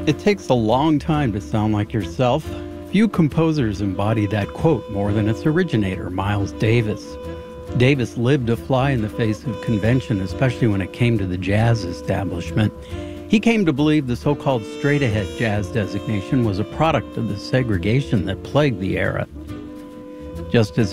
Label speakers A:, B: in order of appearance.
A: It takes a long time to sound like yourself. Few composers embody that quote more than its originator, Miles Davis. Davis lived to fly in the face of convention, especially when it came to the jazz establishment. He came to believe the so-called straight-ahead jazz designation was a product of the segregation that plagued the era. Just as